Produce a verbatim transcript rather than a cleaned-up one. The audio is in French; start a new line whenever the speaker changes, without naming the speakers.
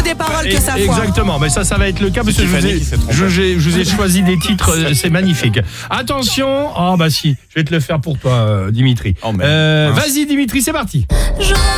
les paroles que ça
foire. Exactement, mais ça, ça va être le cas parce que je vous, ai, je, je, je vous ai choisi des titres, c'est magnifique. Attention, oh bah si, je vais te le faire pour toi, Dimitri. Oh, euh, vas-y Dimitri, c'est parti. Je...